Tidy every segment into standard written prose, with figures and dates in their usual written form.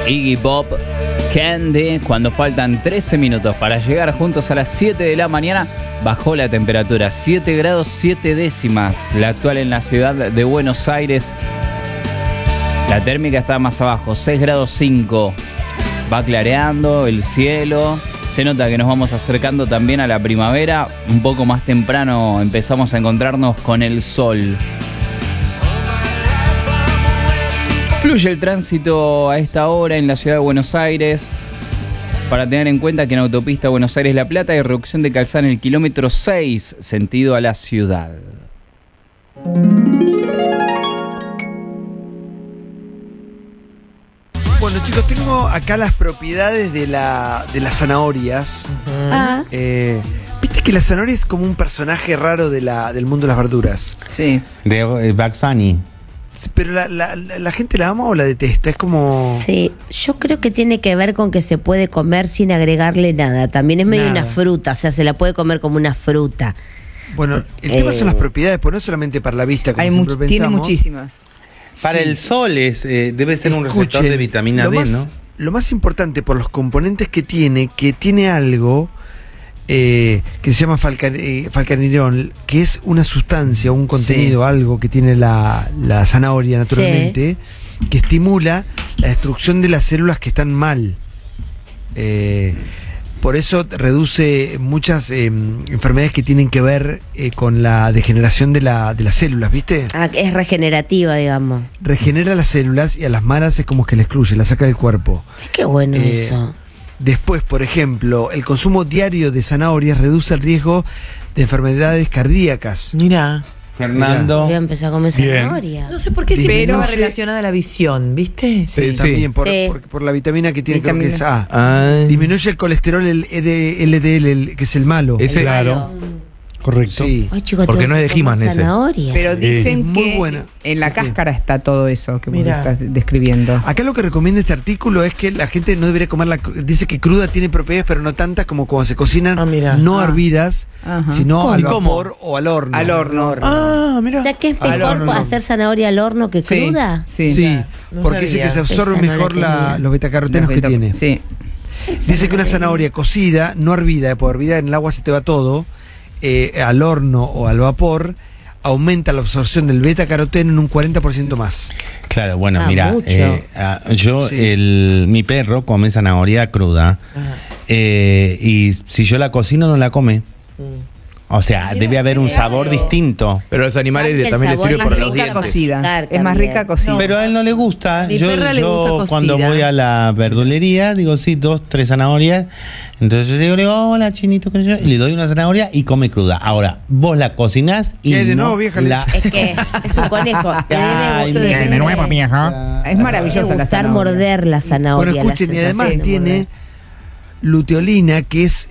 Iggy Pop, Candy. Cuando faltan 13 minutos para llegar juntos a las 7 de la mañana, bajó la temperatura, 7 grados 7 décimas, la actual en la ciudad de Buenos Aires. La térmica está más abajo, 6 grados 5. Va clareando el cielo. Se nota que nos vamos acercando también a la primavera. Un poco más temprano empezamos a encontrarnos con el sol. Fluye el tránsito a esta hora en la ciudad de Buenos Aires. Para tener en cuenta que en autopista Buenos Aires-La Plata hay reducción de calzada en el kilómetro 6, sentido a la ciudad. Bueno, chicos, tengo acá las propiedades de las zanahorias. Viste que la zanahoria es como un personaje raro del mundo de las verduras. Sí. De Bugs Bunny. Pero la gente la ama o la detesta, es como... Sí, yo creo que tiene que ver con que se puede comer sin agregarle nada. También es medio Nada. una fruta, o sea, se la puede comer como una fruta. Bueno, el tema son las propiedades, pues no solamente para la vista, como siempre pensamos. Tiene muchísimas. Para Sí. el sol debe ser un receptor Escuchen, de vitamina lo D, más, ¿no? Lo más importante por los componentes que tiene algo que se llama falcanirol, que es una sustancia, un contenido, algo que tiene la zanahoria naturalmente, que estimula la destrucción de las células que están mal. Por eso reduce muchas enfermedades que tienen que ver con la degeneración de las células, ¿viste? Ah, es regenerativa, digamos. Regenera las células y a las malas es como que la excluye, la saca del cuerpo. Qué bueno eso. Después, por ejemplo, el consumo diario de zanahorias reduce el riesgo de enfermedades cardíacas. Mira, Fernando. Voy a empezar a comer Bien. zanahoria. no sé por qué siempre Pero- va relacionada a la visión, ¿viste? Sí, También Sí. por la vitamina que tiene, creo que es A. Ay. Disminuye el colesterol, el LDL, que es el malo. Ese, Claro. correcto. Sí. Ay, chicos, Porque tengo no es de que comer He-Man ese. zanahoria. Pero dicen muy que buena. en la cáscara está todo eso que vos Mirá. estás describiendo. Acá lo que recomienda este artículo es que la gente no debería comerla. Dice que cruda tiene propiedades, pero no tantas como cuando se cocinan, Ah, mira. no hervidas, Ajá. sino ¿Cómo? al ¿Y cómo? vapor o al horno. Al horno. Ah, mira. O sea, que es Al mejor horno. hacer zanahoria al horno que Sí, cruda. Sí. Sí, No porque dice sabía. que se absorbe Esa no la mejor tenía. los betacarotenos que tiene. Sí. Dice que una zanahoria cocida, no hervida, porque hervida en el agua se te va todo, al horno o al vapor, aumenta la absorción del betacaroteno en un 40% más. Claro, bueno, Ah, mira, mucho. mi perro come zanahoria cruda y si yo la cocino no la come. O sea, debe haber un sabor distinto. Pero a los animales Cambia el también les sabor, sirve más para Es los rica dientes. cocida. Masticar Es más también. rica cocida. Pero a él no le gusta. Mi perra le gusta Cuando cocida. voy a la verdulería, digo, sí, 2, 3 zanahorias. Entonces yo le digo, hola, chinito, qué sé yo, y le doy una zanahoria y come cruda. Ahora, vos la cocinás y ¿Qué hay de no nuevo, vieja? la... Es que es un conejo. Le Ay, debe- de nuevo, vieja. Es maravillosa debe la gustar zanahoria. morder la zanahoria. Bueno, escuchen, y la además sensación de tiene morder. luteolina, que es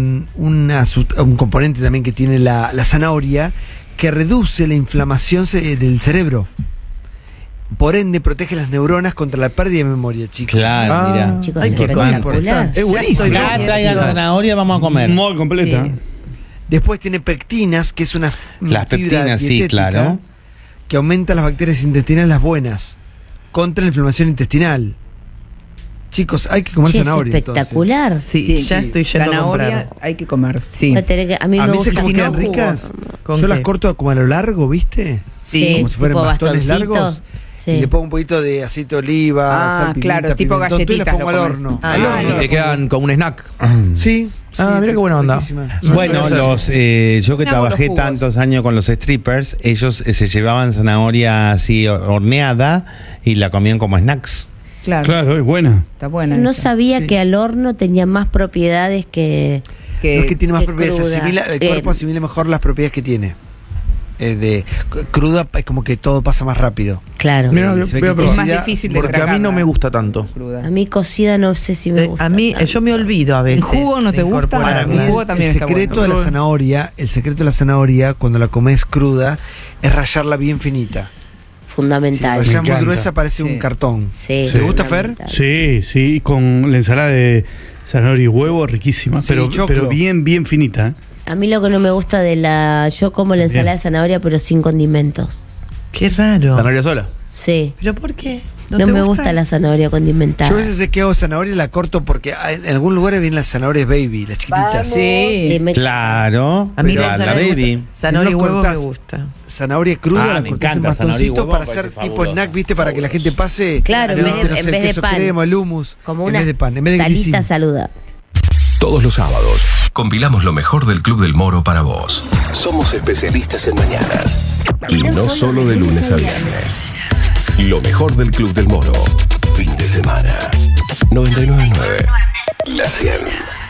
un componente también que tiene la zanahoria, que reduce la inflamación del cerebro. Por ende, protege las neuronas contra la pérdida de memoria, chicos. Claro, Ah. mira. Chicos, Ay, es qué espectacular. Es buenísimo. Ya traigan zanahoria, vamos a comer. Muy completa. Sí. Después tiene pectinas, que es una Las fibra pectinas, sí, dietética claro. que aumenta las bacterias intestinales, las buenas, contra la inflamación intestinal. Chicos, hay que comer Che, es zanahoria. espectacular. Sí, ya estoy yendo a Zanahoria comprar. hay que comer. Sí. Voy a tener que- a mí A me mí se gusta. como Si no, quedan ricas. ¿Con Yo qué? las corto como a lo largo, ¿viste? Sí, como si fueran tipo bastones bastoncitos. largos. Sí. Y le pongo un poquito de aceite de oliva, Ah, sal, pimienta, claro, tipo pimentón, todo, y las galletitas pongo lo al comes. horno. Ah, Al no, horno Y las te pongo. quedan como un snack. Sí. Ah, mira qué buena onda. riquísimas. Bueno, yo que Me hago los trabajé jugos. tantos años con los strippers, ellos se llevaban zanahoria así horneada y la comían como snacks. Claro. Claro, es buena. Está buena. No esa. sabía Sí. que al horno tenía más propiedades que... No es que tiene más que propiedades, cruda. el cuerpo asimila mejor las propiedades que tiene. Cruda es como que todo pasa más rápido. Claro. Mira, Se ve voy a que Es probar. más cocida- difícil de Porque a mí no tragarla. me gusta tanto. Cruda. A mí cocida no sé si me gusta. A mí, tanto. yo me olvido a ¿En veces. jugo no te de gusta? Para incorporarla. mí El jugo también el está secreto bueno. de la zanahoria, el secreto de la zanahoria cuando la comes cruda es rallarla bien finita. Si la Fundamental. rallas muy encanta. gruesa parece Sí. un cartón. Sí, ¿Te gusta, Fer? fundamental. Sí, sí, con la ensalada de zanahoria y huevo, riquísima. Sí, pero choclo. bien finita. A mí lo que no me gusta de la... Yo como la ensalada de zanahoria pero sin condimentos. Qué raro. Zanahoria sola. Sí. ¿Pero por qué? No te me gusta la zanahoria condimentada. Yo a veces sé que hago zanahoria y la corto porque en algún lugar vienen las zanahorias baby, las chiquititas. Sí. Claro. A mí la zanahoria baby. Si y no huevo me cortás gusta. Zanahoria cruda, la Me cortás en encanta, zanahoria y bastoncitos huevo, para me hacer parece tipo fabuloso. snack, ¿viste? Para que la gente pase. Claro, en vez de- no sé, en vez el de queso pan. crema, el hummus. Como en una vez de pan, en vez de talita grisín. saludable. Todos los sábados compilamos lo mejor del Club del Moro para vos. Somos especialistas en mañanas. Y no solo de lunes a viernes. Lo mejor del Club del Moro. Fin de semana. 99.9. La 100.